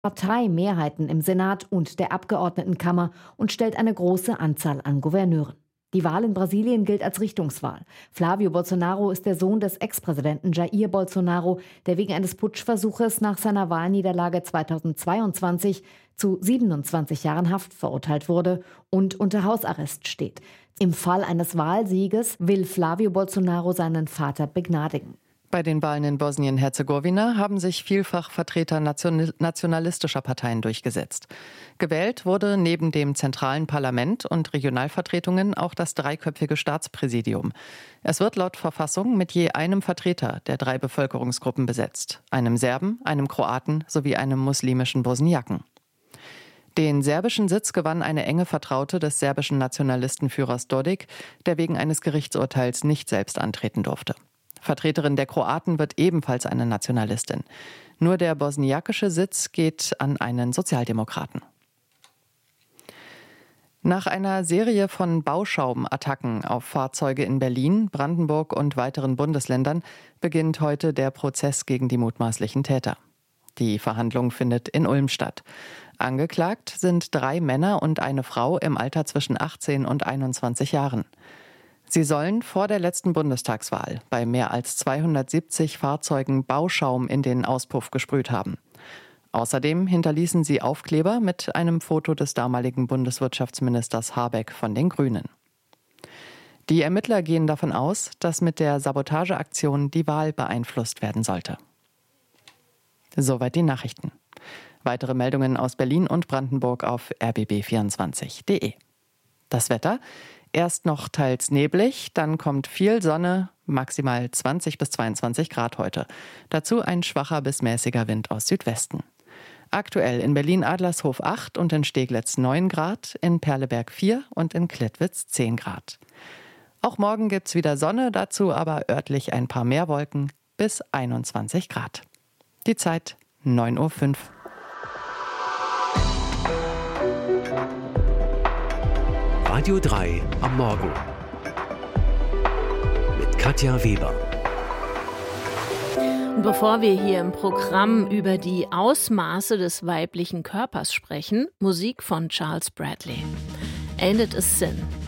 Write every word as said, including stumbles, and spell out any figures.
Partei Mehrheiten im Senat und der Abgeordnetenkammer und stellt eine große Anzahl an Gouverneuren. Die Wahl in Brasilien gilt als Richtungswahl. Flávio Bolsonaro ist der Sohn des Ex-Präsidenten Jair Bolsonaro, der wegen eines Putschversuches nach seiner Wahlniederlage zweitausendzweiundzwanzig zu siebenundzwanzig Jahren Haft verurteilt wurde und unter Hausarrest steht. Im Fall eines Wahlsieges will Flávio Bolsonaro seinen Vater begnadigen. Bei den Wahlen in Bosnien-Herzegowina haben sich vielfach Vertreter nationalistischer Parteien durchgesetzt. Gewählt wurde neben dem zentralen Parlament und Regionalvertretungen auch das dreiköpfige Staatspräsidium. Es wird laut Verfassung mit je einem Vertreter der drei Bevölkerungsgruppen besetzt: einem Serben, einem Kroaten sowie einem muslimischen Bosniaken. Den serbischen Sitz gewann eine enge Vertraute des serbischen Nationalistenführers Dodik, der wegen eines Gerichtsurteils nicht selbst antreten durfte. Vertreterin der Kroaten wird ebenfalls eine Nationalistin. Nur der bosniakische Sitz geht an einen Sozialdemokraten. Nach einer Serie von Bauschaumattacken auf Fahrzeuge in Berlin, Brandenburg und weiteren Bundesländern beginnt heute der Prozess gegen die mutmaßlichen Täter. Die Verhandlung findet in Ulm statt. Angeklagt sind drei Männer und eine Frau im Alter zwischen achtzehn und einundzwanzig Jahren. Sie sollen vor der letzten Bundestagswahl bei mehr als zweihundertsiebzig Fahrzeugen Bauschaum in den Auspuff gesprüht haben. Außerdem hinterließen sie Aufkleber mit einem Foto des damaligen Bundeswirtschaftsministers Habeck von den Grünen. Die Ermittler gehen davon aus, dass mit der Sabotageaktion die Wahl beeinflusst werden sollte. Soweit die Nachrichten. Weitere Meldungen aus Berlin und Brandenburg auf r b b vierundzwanzig punkt d e. Das Wetter: Erst noch teils neblig, dann kommt viel Sonne, maximal zwanzig bis zweiundzwanzig Grad heute. Dazu ein schwacher bis mäßiger Wind aus Südwesten. Aktuell in Berlin-Adlershof acht und in Steglitz neun Grad, in Perleberg vier und in Klettwitz zehn Grad. Auch morgen gibt's wieder Sonne, dazu aber örtlich ein paar mehr Wolken bis einundzwanzig Grad. Die Zeit neun Uhr fünf. Radio drei am Morgen mit Katja Weber. Bevor wir hier im Programm über die Ausmaße des weiblichen Körpers sprechen, Musik von Charles Bradley. Ain't It a Sin?